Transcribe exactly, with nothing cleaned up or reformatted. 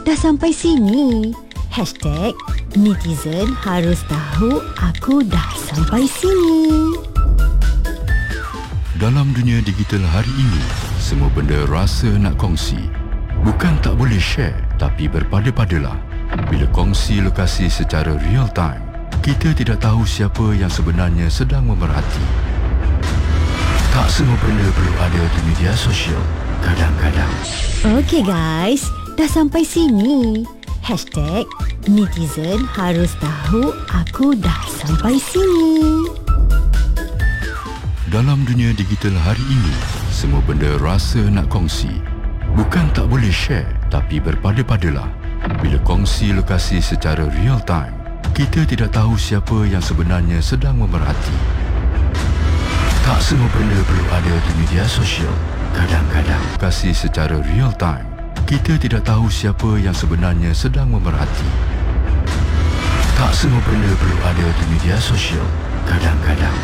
dah sampai sini. Hashtag netizen harus tahu aku dah sampai sini. Dalam dunia digital hari ini, semua benda rasa nak kongsi. Bukan tak boleh share, tapi berpada-padalah. Bila kongsi lokasi secara real time, kita tidak tahu siapa yang sebenarnya sedang memerhati. Tak semua benda perlu ada di media sosial. Kadang-kadang. Okey guys, dah sampai sini. Hashtag netizen harus tahu aku dah sampai sini. Dalam dunia digital hari ini, semua benda rasa nak kongsi. Bukan tak boleh share, tapi berpada-padalah. Bila kongsi lokasi secara real time, kita tidak tahu siapa yang sebenarnya sedang memerhati. Tak semua benda perlu ada di media sosial. Kadang-kadang. Lokasi secara real time, kita tidak tahu siapa yang sebenarnya sedang memerhati. Tak semua benda perlu ada di media sosial. Kadang-kadang.